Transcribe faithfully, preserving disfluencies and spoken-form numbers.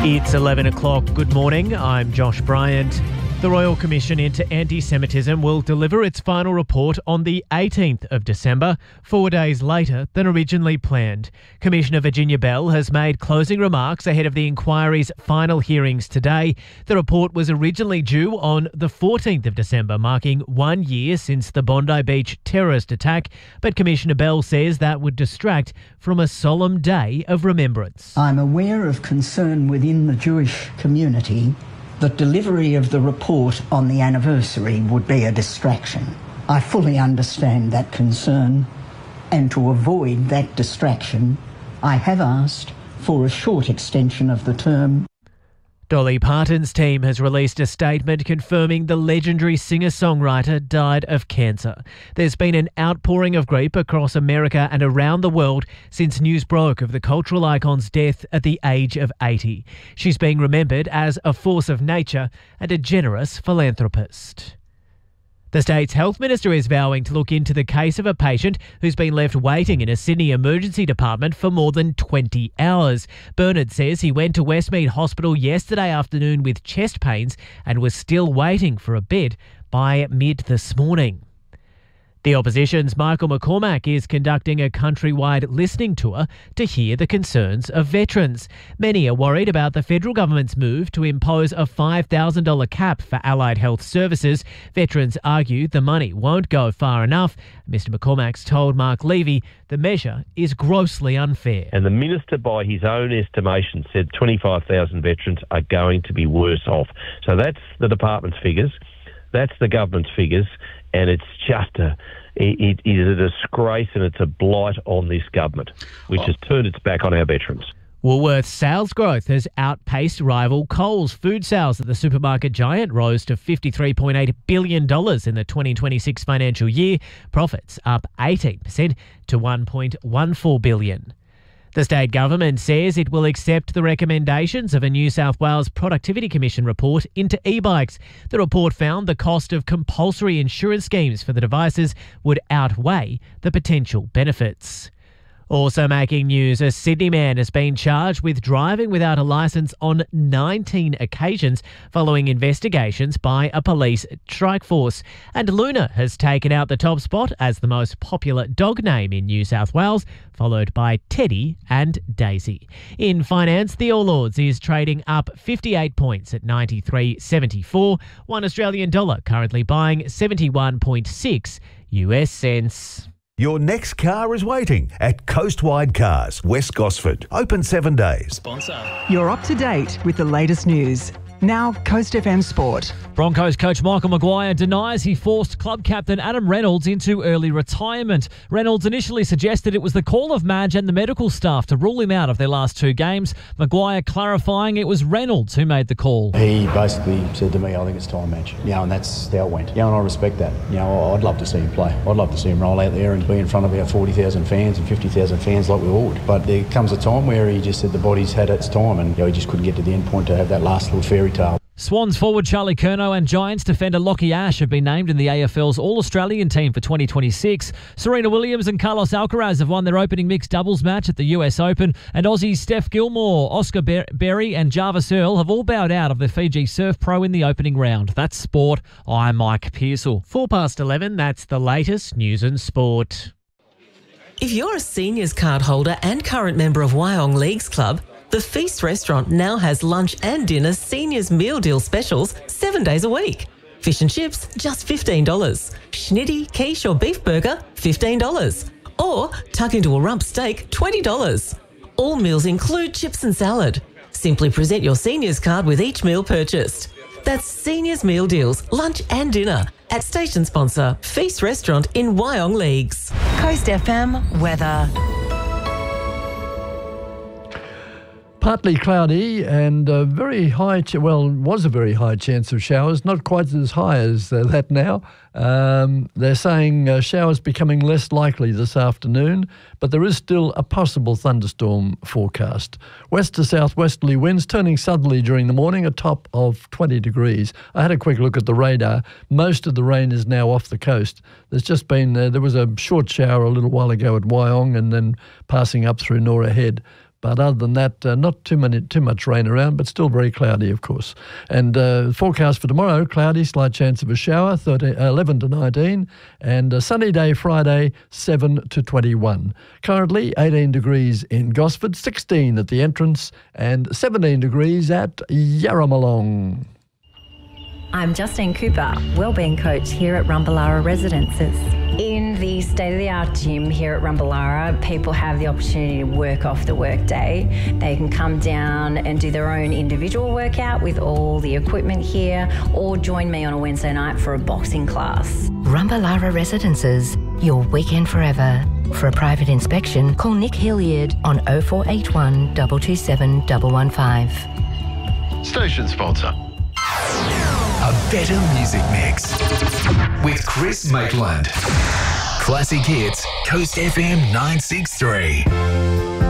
It's eleven o'clock. Good morning. I'm Josh Bryant. The Royal Commission into Anti-Semitism will deliver its final report on the eighteenth of December, four days later than originally planned. Commissioner Virginia Bell has made closing remarks ahead of the inquiry's final hearings today. The report was originally due on the fourteenth of December, marking one year since the Bondi Beach terrorist attack, but Commissioner Bell says that would distract from a solemn day of remembrance. I'm aware of concern within the Jewish community that delivery of the report on the anniversary would be a distraction. I fully understand that concern, and to avoid that distraction, I have asked for a short extension of the term. Dolly Parton's team has released a statement confirming the legendary singer-songwriter died of cancer. There's been an outpouring of grief across America and around the world since news broke of the cultural icon's death at the age of eighty. She's being remembered as a force of nature and a generous philanthropist. The state's health minister is vowing to look into the case of a patient who's been left waiting in a Sydney emergency department for more than twenty hours. Bernard says he went to Westmead Hospital yesterday afternoon with chest pains and was still waiting for a bed by mid this morning. The opposition's Michael McCormack is conducting a countrywide listening tour to hear the concerns of veterans. Many are worried about the federal government's move to impose a five thousand dollars cap for allied health services. Veterans argue the money won't go far enough. Mister McCormack's told Mark Levy the measure is grossly unfair. And the minister, by his own estimation, said twenty-five thousand veterans are going to be worse off. So that's the department's figures. That's the government's figures. And it's just a, it, it is a disgrace and it's a blight on this government, which oh. has turned its back on our veterans. Woolworths sales growth has outpaced rival Coles. Food sales at the supermarket giant rose to fifty-three point eight billion dollars in the twenty twenty-six financial year. Profits up eighteen percent to one point one four billion dollars. The state government says it will accept the recommendations of a New South Wales Productivity Commission report into e-bikes. The report found the cost of compulsory insurance schemes for the devices would outweigh the potential benefits. Also making news, a Sydney man has been charged with driving without a licence on nineteen occasions following investigations by a police strike force. And Luna has taken out the top spot as the most popular dog name in New South Wales, followed by Teddy and Daisy. In finance, the All Ords is trading up fifty-eight points at ninety-three seventy-four. One Australian dollar currently buying seventy-one point six U S cents. Your next car is waiting at Coastwide Cars, West Gosford. Open seven days. Sponsor. You're up to date with the latest news. Now, Coast F M Sport. Broncos coach Michael Maguire denies he forced club captain Adam Reynolds into early retirement. Reynolds initially suggested it was the call of Madge and the medical staff to rule him out of their last two games. Maguire clarifying it was Reynolds who made the call. He basically said to me, I think it's time, Madge. You know, and that's how it went. You know, and I respect that. You know, I'd love to see him play. I'd love to see him roll out there and be in front of our forty thousand fans and fifty thousand fans like we all would. But there comes a time where he just said the body's had its time and you know, he just couldn't get to the end point to have that last little fairy tale. Swans forward Charlie Curnow and Giants defender Lockie Ash have been named in the A F L's All-Australian team for twenty twenty-six. Serena Williams and Carlos Alcaraz have won their opening mixed doubles match at the U S Open, and Aussies Steph Gilmore, Oscar Berry and Jarvis Earl have all bowed out of the Fiji Surf Pro in the opening round. That's sport. I'm Mike Pearsall. Four past eleven, that's the latest news and sport. If you're a seniors card holder and current member of Wyong Leagues Club, the Feast restaurant now has lunch and dinner seniors meal deal specials seven days a week. Fish and chips, just fifteen dollars. Schnitty, quiche or beef burger, fifteen dollars. Or tuck into a rump steak, twenty dollars. All meals include chips and salad. Simply present your seniors card with each meal purchased. That's seniors meal deals, lunch and dinner at station sponsor Feast Restaurant in Wyong Leagues. Coast F M weather. Partly cloudy and a very high, ch- well, was a very high chance of showers, not quite as high as uh, that now. Um, they're saying uh, showers becoming less likely this afternoon, but there is still a possible thunderstorm forecast. West to southwesterly winds turning southerly during the morning, a top of twenty degrees. I had a quick look at the radar. Most of the rain is now off the coast. There's just been, uh, there was a short shower a little while ago at Wyong and then passing up through Norah Head. But other than that, uh, not too many, too much rain around, but still very cloudy, of course. And uh, forecast for tomorrow, cloudy, slight chance of a shower, thirteen, eleven to nineteen, and a sunny day Friday, seven to twenty-one. Currently, eighteen degrees in Gosford, sixteen at the entrance, and seventeen degrees at Yarramalong. I'm Justine Cooper, Wellbeing Coach here at Rumballara Residences. In the state-of-the-art gym here at Rumballara, people have the opportunity to work off the workday. They can come down and do their own individual workout with all the equipment here, or join me on a Wednesday night for a boxing class. Rumballara Residences, your weekend forever. For a private inspection, call Nick Hilliard on oh four eight one, two two seven, one one five. Station sponsor. A better music mix with Chris Maitland. Classic hits, Coast F M nine six three.